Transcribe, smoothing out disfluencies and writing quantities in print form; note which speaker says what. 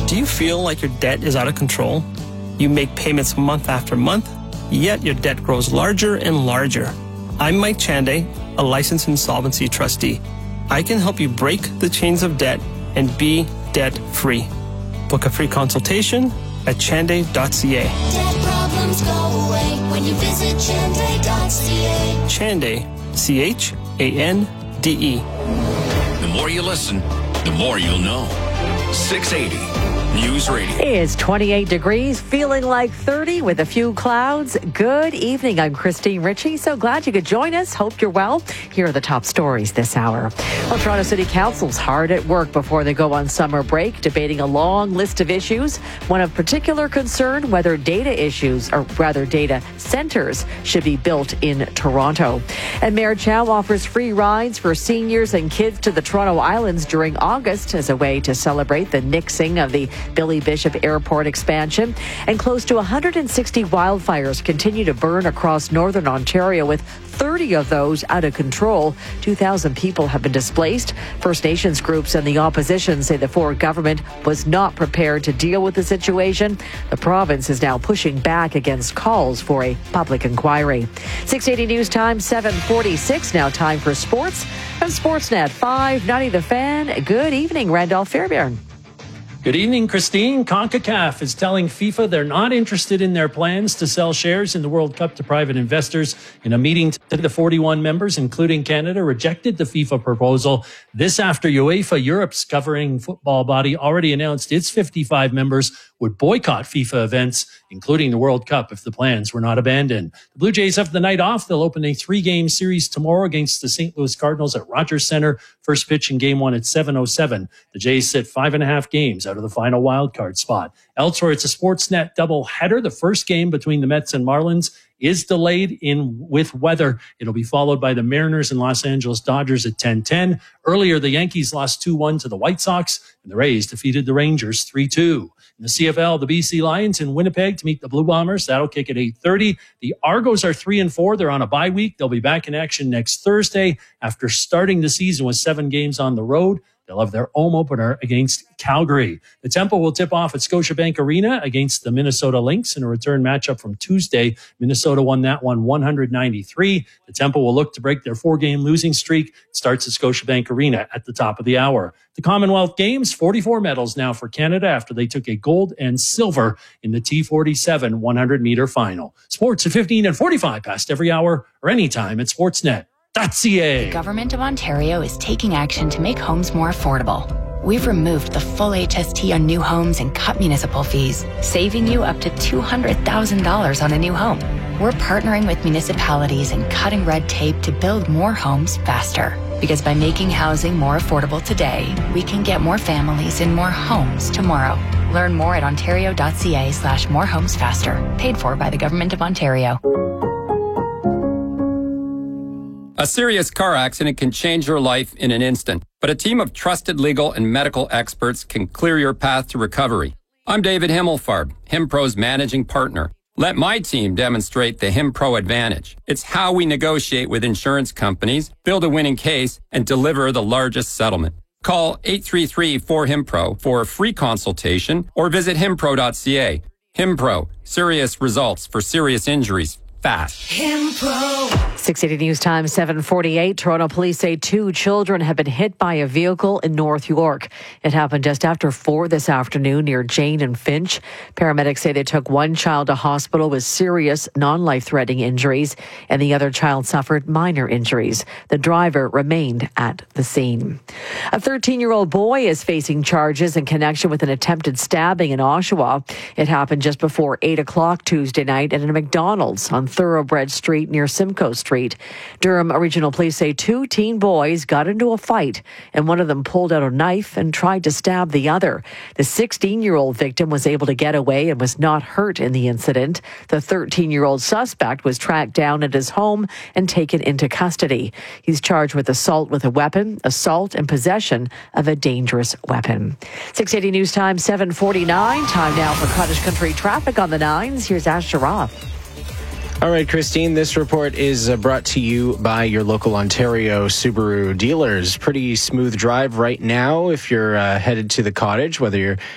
Speaker 1: Do you feel like your debt is out of control? You make payments month after month, yet your debt grows larger and larger. I'm Mike Chanday, a licensed insolvency trustee. I can help you break the chains of debt and be debt-free. Book a free consultation at chanday.ca.
Speaker 2: Debt problems go away when you visit chanday.ca.
Speaker 1: Chanday, C-H-A-N-D-E.
Speaker 3: The more you listen, the more you'll know. 680 News Radio.
Speaker 4: It's 28 degrees, feeling like 30 with a few clouds. Good evening. I'm Christine Ritchie. So glad you could join us. Hope you're well. Here are the top stories this hour. Well, Toronto City Council's hard at work before they go on summer break, debating a long list of issues. One of particular concern, whether data centers should be built in Toronto. And Mayor Chow offers free rides for seniors and kids to the Toronto Islands during August as a way to celebrate the nixing of the Billy Bishop Airport expansion. And close to 160 wildfires continue to burn across northern Ontario, with 30 of those out of control. 2,000 people have been displaced. First Nations groups and the opposition say the Ford government was not prepared to deal with the situation. The province is now pushing back against calls for a public inquiry. 680 News Time, 7:46. Now time for sports on Sportsnet 590 The Fan. Good evening, Randolph Fairbairn.
Speaker 5: Good evening, Christine. CONCACAF is telling FIFA they're not interested in their plans to sell shares in the World Cup to private investors. In a meeting today, the 41 members, including Canada, rejected the FIFA proposal. This after UEFA, Europe's governing football body, already announced its 55 members would boycott FIFA events, including the World Cup, if the plans were not abandoned. The Blue Jays have the night off. They'll open a 3-game series tomorrow against the St. Louis Cardinals at Rogers Center. First pitch in Game 1 at 7:07. The Jays sit 5.5 games out of the final wildcard spot. Elsewhere, it's a Sportsnet doubleheader. The first game between the Mets and Marlins is delayed with weather. It'll be followed by the Mariners and Los Angeles Dodgers at 10:10. Earlier, the Yankees lost 2-1 to the White Sox, and the Rays defeated the Rangers 3-2. In the CFL, the BC Lions in Winnipeg to meet the Blue Bombers. That'll kick at 8:30. The Argos are 3-4. They're on a bye week. They'll be back in action next Thursday after starting the season with 7 games on the road. They'll have their home opener against Calgary. The Tempo will tip off at Scotiabank Arena against the Minnesota Lynx in a return matchup from Tuesday. Minnesota won that one 193. The Tempo will look to break their 4-game losing streak. It starts at Scotiabank Arena at the top of the hour. The Commonwealth Games, 44 medals now for Canada after they took a gold and silver in the T47 100-meter final. Sports at 15 and 45 past every hour or anytime at Sportsnet.
Speaker 6: The Government of Ontario is taking action to make homes more affordable. We've removed the full HST on new homes and cut municipal fees, saving you up to $200,000 on a new home. We're partnering with municipalities and cutting red tape to build more homes faster. Because by making housing more affordable today, we can get more families in more homes tomorrow. Learn more at ontario.ca/morehomesfaster. Paid for by the Government of Ontario.
Speaker 7: A serious car accident can change your life in an instant, but a team of trusted legal and medical experts can clear your path to recovery. I'm David Himmelfarb, HimPro's managing partner. Let my team demonstrate the HimPro advantage. It's how we negotiate with insurance companies, build a winning case, and deliver the largest settlement. Call 833-4HIMPRO for a free consultation or visit himpro.ca. HimPro, serious results for serious injuries. Fast.
Speaker 4: 680 News Time, 7:48. Toronto police say 2 children have been hit by a vehicle in North York. It happened just after 4 this afternoon near Jane and Finch. Paramedics say they took one child to hospital with serious, non-life-threatening injuries, and the other child suffered minor injuries. The driver remained at the scene. A 13-year-old boy is facing charges in connection with an attempted stabbing in Oshawa. It happened just before 8 o'clock Tuesday night at a McDonald's on Thoroughbred Street near Simcoe Street. Durham Regional Police say 2 teen boys got into a fight, and one of them pulled out a knife and tried to stab the other. The 16-year-old victim was able to get away and was not hurt in the incident. The 13-year-old suspect was tracked down at his home and taken into custody. He's charged with assault with a weapon, assault, and possession of a dangerous weapon. 680 News Time, 7:49. Time now for Cottage Country traffic on the 9s. Here's Ash Sharaf.
Speaker 8: All right, Christine, this report is brought to you by your local Ontario Subaru dealers. Pretty smooth drive right now if you're headed to the cottage, whether you're